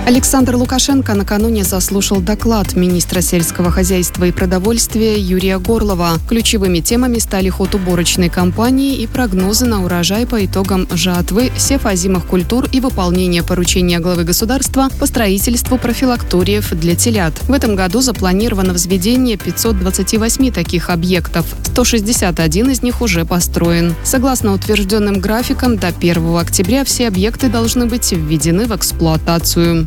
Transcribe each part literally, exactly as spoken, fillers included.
Александр Лукашенко накануне заслушал доклад министра сельского хозяйства и продовольствия Юрия Горлова. Ключевыми темами стали ход уборочной кампании и прогнозы на урожай по итогам жатвы, сев озимых культур и выполнение поручения главы государства по строительству профилакториев для телят. В этом году запланировано взведение пятьсот двадцать восемь таких объектов. сто шестьдесят один из них уже построен. Согласно утвержденным графикам, до первого октября все объекты должны быть введены в эксплуатацию.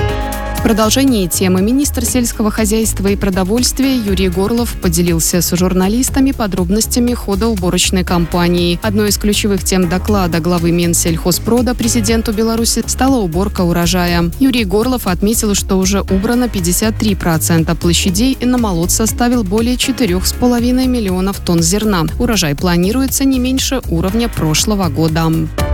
В продолжении темы министр сельского хозяйства и продовольствия Юрий Горлов поделился с журналистами подробностями хода уборочной кампании. Одной из ключевых тем доклада главы Минсельхозпрода президенту Беларуси стала уборка урожая. Юрий Горлов отметил, что уже убрано пятьдесят три процента площадей и намолот составил более четырех с половиной миллионов тонн зерна. Урожай планируется не меньше уровня прошлого года.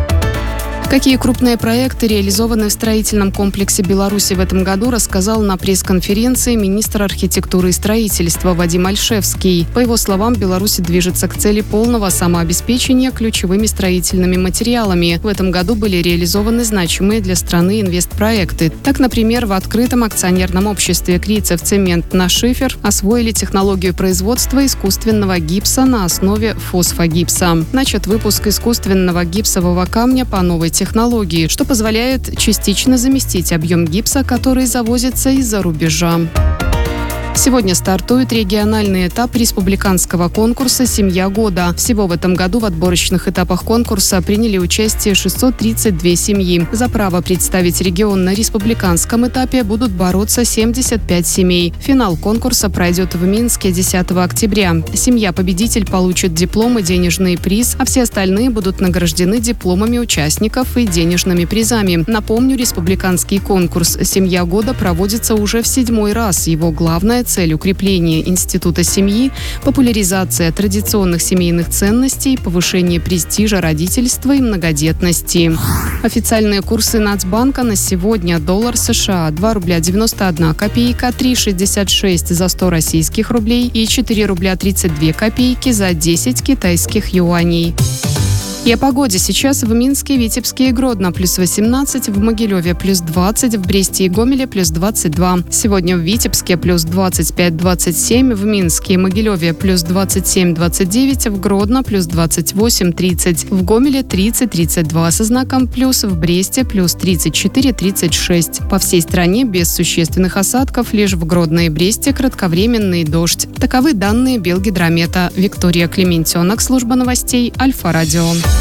Какие крупные проекты реализованы в строительном комплексе Беларуси в этом году, рассказал на пресс-конференции министр архитектуры и строительства Вадим Ольшевский. По его словам, Беларусь движется к цели полного самообеспечения ключевыми строительными материалами. В этом году были реализованы значимые для страны инвестпроекты. Так, например, в открытом акционерном обществе «Крицев цемент на шифер» освоили технологию производства искусственного гипса на основе фосфогипса. Начат выпуск искусственного гипсового камня по новой технологии, что позволяет частично заместить объем гипса, который завозится из-за рубежа. Сегодня стартует региональный этап республиканского конкурса «Семья года». Всего в этом году в отборочных этапах конкурса приняли участие шестьсот тридцать две семьи. За право представить регион на республиканском этапе будут бороться семьдесят пять семей. Финал конкурса пройдет в Минске десятого октября. Семья-победитель получит диплом и денежный приз, а все остальные будут награждены дипломами участников и денежными призами. Напомню, республиканский конкурс «Семья года» проводится уже в седьмой раз. Его главная цель – укрепление института семьи, популяризация традиционных семейных ценностей, повышение престижа родительства и многодетности. Официальные курсы Нацбанка на сегодня: доллар США два рубля девяносто одна копейка, три шестьдесят шесть за сто российских рублей и четыре рубля тридцать две копейки за десять китайских юаней. И о погоде. Сейчас в Минске, Витебске и Гродно плюс восемнадцать, в Могилеве плюс двадцать, в Бресте и Гомеле плюс двадцать два. Сегодня в Витебске плюс двадцать пять двадцать семь, в Минске и Могилеве плюс двадцать семь двадцать девять, в Гродно плюс двадцать восемь тридцать, в Гомеле тридцать тридцать два со знаком плюс, в Бресте плюс тридцать четыре тридцать шесть. По всей стране без существенных осадков, лишь в Гродно и Бресте кратковременный дождь. Таковы данные Белгидромета. Виктория Клементенок, служба новостей Альфа-Радио.